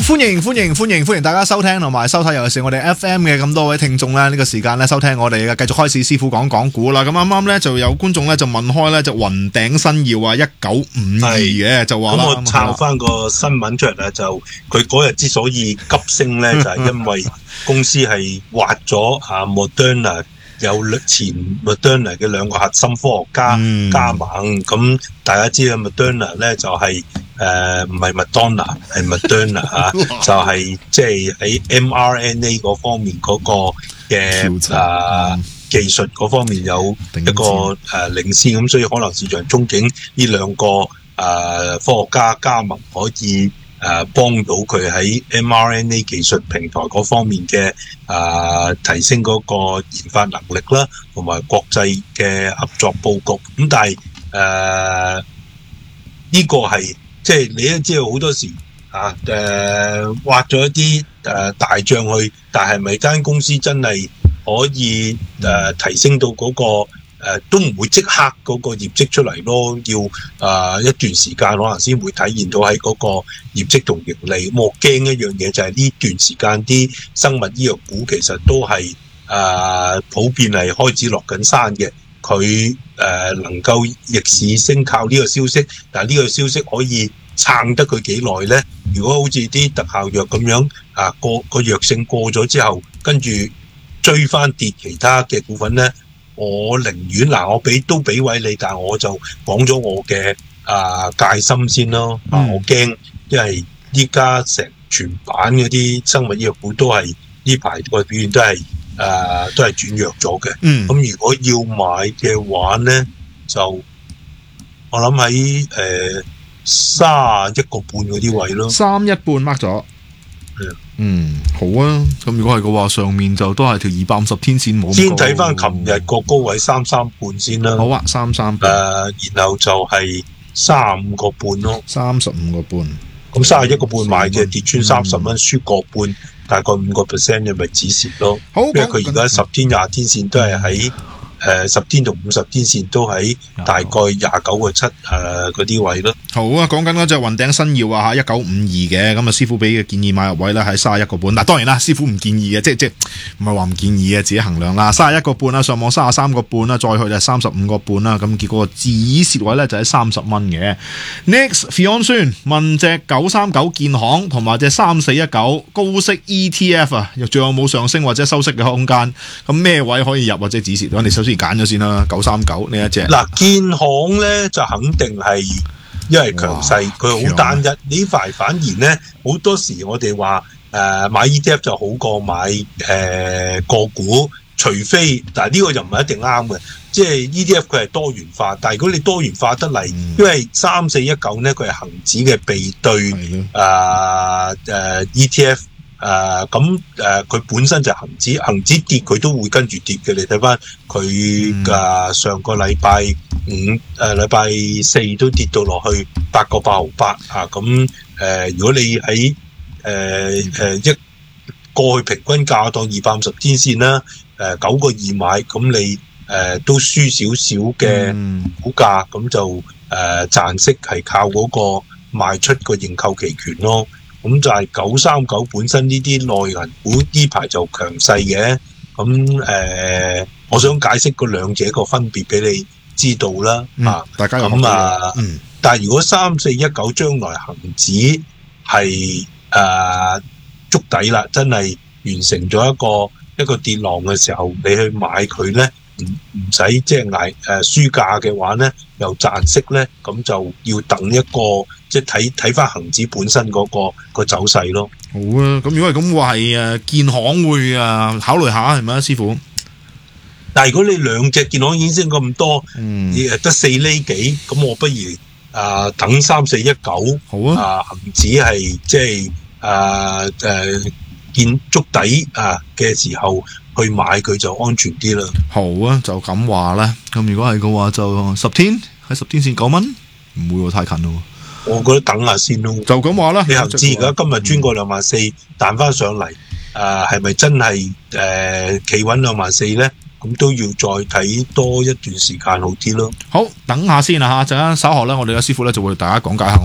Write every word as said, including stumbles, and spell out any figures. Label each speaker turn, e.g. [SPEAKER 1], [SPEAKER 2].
[SPEAKER 1] 歡迎歡迎歡迎歡迎大家收聽同埋收睇，尤其是我哋 F M 嘅咁多位聽眾咧，呢、這個時間咧收聽我哋嘅繼續開始師傅講講股啦。咁啱啱咧就有觀眾咧就問開咧就雲頂新耀啊一九五二嘅就話啦，
[SPEAKER 2] 咁我抄翻個新聞出嚟咧，就佢嗰日之所以急升咧，就係因為公司係挖咗啊 Moderna 有前 Moderna 嘅兩個核心科學家加盟，咁、嗯、大家知道 Moderna 咧就係、是。誒唔係麥當娜，係 Moderna 嚇，就係即係喺 M R N A 嗰方面嗰個嘅誒技術嗰方面有一個誒領先，咁所以可能市場憧憬呢兩個誒科學家加盟可以誒幫到佢喺 M R N A 技術平台嗰方面嘅誒提升嗰個研發能力啦，同埋國際嘅合作佈局。咁但係誒呢個係。即係你都知道好多時啊，誒、呃、挖咗一啲誒、呃、大帳去，但係咪間公司真係可以誒、呃、提升到嗰、那個、呃、都唔會即刻嗰個業績出嚟咯？要誒、呃、一段時間可能先會體現到喺嗰個業績同盈利。咁我驚一樣嘢就係呢段時間啲生物醫藥股其實都係誒、呃、普遍係開始落緊山嘅。佢誒、呃、能夠逆市升靠呢個消息，但係呢個消息可以撐得佢幾耐咧？如果好似啲特效藥咁樣啊，過個藥性過咗之後，跟住追翻跌其他嘅股份咧，我寧願嗱、啊，我俾都俾位你，但係我就講咗我嘅啊戒心先咯。啊，我驚，因為依家成全版嗰啲生物醫藥股都係呢排個表現都係。誒、呃，都係轉弱咗嘅。嗯，咁如果要買嘅話咧，就我諗喺誒三十一個半嗰啲位咯。
[SPEAKER 1] 三一半 mark 咗。嗯，好啊。咁如果係嘅話，上面就都係條二百五十天線冇。
[SPEAKER 2] 先睇翻琴日個高位三三半先啦。
[SPEAKER 1] 好啊，三三半。誒、
[SPEAKER 2] 呃，然後就係三十五個半咯。
[SPEAKER 1] 三十五個半。
[SPEAKER 2] 咁三十一個半買嘅跌穿三十蚊，輸個半。大概五個 percent 嘅咪止蝕咯，因為佢而家十天、廿天線都係喺誒十天同五十天線都喺大概廿九個七誒嗰啲位咯。
[SPEAKER 1] 好啊，講緊嗰隻雲頂新耀啊嚇，一九五二嘅，咁啊師傅俾嘅建議買入位咧喺三十一個半。嗱當然啦，師傅唔建議嘅，即係即係唔係話唔建議嘅，自己衡量啦。三十一個半啦，上網三十三個半啦，再去就三十五個半啦。咁結果個止蝕位咧就喺三十蚊嘅。Next Fion 問隻九三九建行同埋隻三四一九高息 E T F 啊，又仲有冇上升或者收息嘅空間？咁咩位可以入或者止蝕？我哋首先揀咗先啦，九三九呢一隻。
[SPEAKER 2] 嗱，建行咧就肯定係。因為強勢，佢好單一。呢塊反而咧，好多時我哋話誒買 E T F 就好過買誒、呃、個股，除非但係呢個又唔係一定啱嘅。即係 E T F 佢係多元化，但係如果你多元化得嚟、嗯，因為三四一九咧佢係恒指嘅備對誒誒 E T F 誒咁誒佢本身就係恒指，恒指跌佢都會跟住跌嘅。你睇翻佢嘅上個禮拜。五誒禮拜四都跌到落去八個八毫八啊！咁誒、呃，如果你喺誒誒一過去平均價當二百五十天線啦，誒九個二買，咁你誒、呃、都輸少少嘅股價，咁、嗯、就誒賺、呃、息係靠嗰個賣出個認購期權咯。咁就係九三九本身呢啲內銀股呢排就強勢嘅。咁誒、呃，我想解釋個兩者個分別俾你知道啦，嗯、啊，大家咁啊，嗯，但係如果三四一九將來恒指係誒築底啦，真係完成咗一個一個跌浪嘅時候，你去買佢咧，唔唔使即係捱誒輸價嘅話咧，又賺息咧，咁就要等一個即係睇睇翻恒指本身嗰、嗰個、嗰個走勢咯。
[SPEAKER 1] 好啊，咁如果係咁話係誒建行會啊考慮下係咪啊，師傅？
[SPEAKER 2] 但係如果你兩隻建行已經升咁多，嗯，得四厘幾，咁我不如啊、呃、等三四一九，好啊，恒指係即係啊誒見築底啊嘅時候去買佢就安全啲啦。
[SPEAKER 1] 好啊，就咁話啦。咁如果係嘅話，就十天喺十天線九蚊，唔會太近咯。
[SPEAKER 2] 我覺得等下先咯。就咁話啦。你恒指而家今日穿過兩萬四，彈翻上嚟，誒係咪真係誒企穩兩萬四咧？咁都要再睇多一段時間好啲咯。
[SPEAKER 1] 好，等下先啦嚇，陣間稍後咧，我哋嘅師傅咧就會為大家講解下。